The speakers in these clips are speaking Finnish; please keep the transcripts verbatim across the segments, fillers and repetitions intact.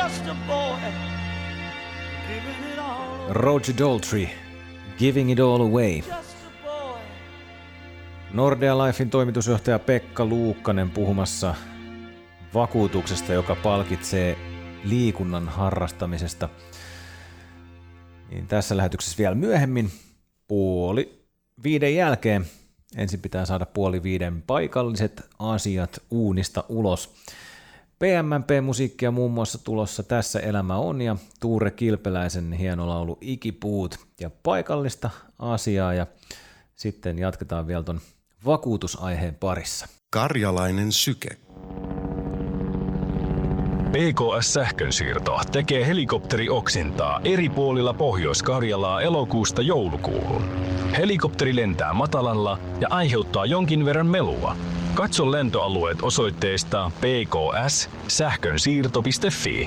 just a boy, giving it all. Roger Daltrey, Giving It All Away. Just a boy. Nordea Lifein toimitusjohtaja Pekka Luukkanen puhumassa vakuutuksesta, joka palkitsee liikunnan harrastamisesta. Niin tässä lähetyksessä vielä myöhemmin puoli viiden jälkeen. Ensin pitää saada puoli viiden paikalliset asiat uunista ulos. P M P-musiikkia muun muassa tulossa Tässä elämä on ja Tuure Kilpeläisen hieno laulu Ikipuut ja paikallista asiaa ja sitten jatketaan vielä ton vakuutusaiheen parissa. Karjalainen syke. P K S-sähkönsiirto tekee helikopterioksintaa eri puolilla Pohjois-Karjalaa elokuusta joulukuuhun. Helikopteri lentää matalalla ja aiheuttaa jonkin verran melua. Katso lentoalueet osoitteesta p k s sähkönsiirto piste f i.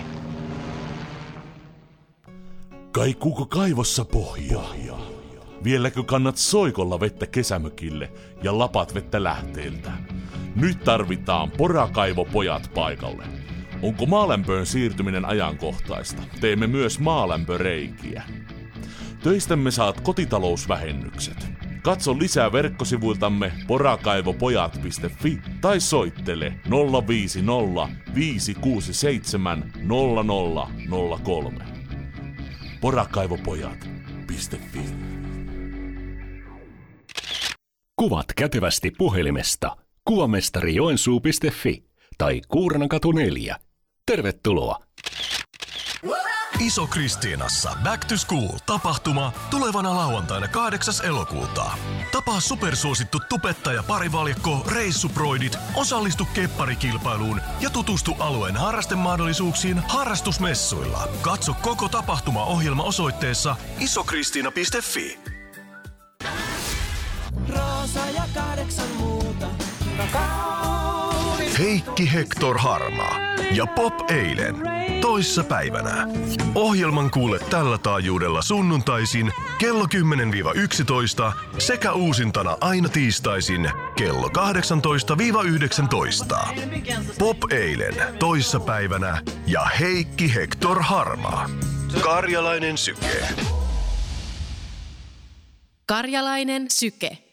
Kaikuuko kaivossa pohjaa? Vieläkö kannat soikolla vettä kesämökille ja lapat vettä lähteeltä? Nyt tarvitaan porakaivopojat paikalle. Onko maalämpöön siirtyminen ajankohtaista? Teemme myös maalämpöreikiä. Töistämme saat kotitalousvähennykset. Katso lisää verkkosivuiltamme porakaivopojat piste f i tai soittele nolla viisi nolla viisi kuusi seitsemän nolla nolla nolla kolme. porakaivopojat piste f i. Kuvat kätevästi puhelimesta kuvamestari joensuu piste f i tai Kuurnankatu neljä. Tervetuloa! Iso Kristiinassa Back to School -tapahtuma tulevana lauantaina kahdeksas elokuuta. Tapaa supersuosittu tubettaja parivaljakko Reissuproidit, osallistu kepparikilpailuun ja tutustu alueen harrastemahdollisuuksiin harrastusmessuilla. Katso koko tapahtumaohjelma osoitteessa isokristiina piste f i. Roosa ja kahdeksan muuta. Heikki Hector Harmaa ja Pop Eilen toissa päivänä. Ohjelman kuule tällä taajuudella sunnuntaisin kello kymmenen yksitoista sekä uusintana aina tiistaisin kello kahdeksantoista yhdeksäntoista. Pop Eilen toissa päivänä ja Heikki Hector Harmaa. Karjalainen syke. Karjalainen syke.